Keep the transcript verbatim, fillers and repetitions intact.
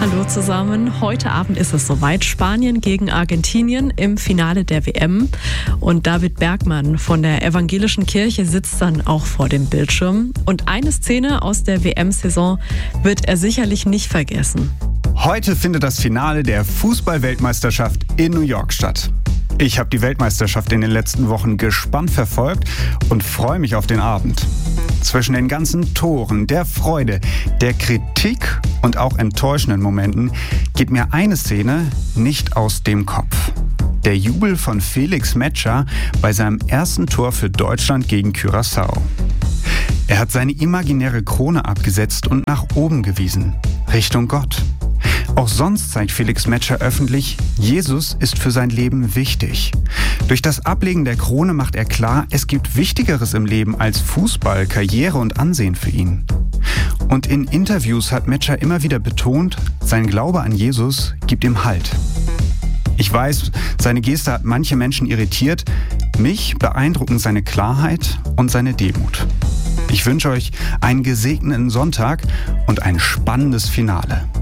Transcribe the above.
hallo zusammen. Heute Abend ist es soweit. Spanien gegen Argentinien im Finale der W M. Und David Bergmann von der Evangelischen Kirche sitzt dann auch vor dem Bildschirm. Und eine Szene aus der W M-Saison wird er sicherlich nicht vergessen. Heute findet das Finale der Fußball-Weltmeisterschaft in New York statt. Ich habe die Weltmeisterschaft in den letzten Wochen gespannt verfolgt und freue mich auf den Abend. Zwischen den ganzen Toren, der Freude, der Kritik und auch enttäuschenden Momenten geht mir eine Szene nicht aus dem Kopf. Der Jubel von Felix Metscher bei seinem ersten Tor für Deutschland gegen Curaçao. Er hat seine imaginäre Krone abgesetzt und nach oben gewiesen, Richtung Gott. Auch sonst zeigt Felix Metscher öffentlich, Jesus ist für sein Leben wichtig. Durch das Ablegen der Krone macht er klar, es gibt Wichtigeres im Leben als Fußball, Karriere und Ansehen für ihn. Und in Interviews hat Metscher immer wieder betont, sein Glaube an Jesus gibt ihm Halt. Ich weiß, seine Geste hat manche Menschen irritiert, mich beeindrucken seine Klarheit und seine Demut. Ich wünsche euch einen gesegneten Sonntag und ein spannendes Finale.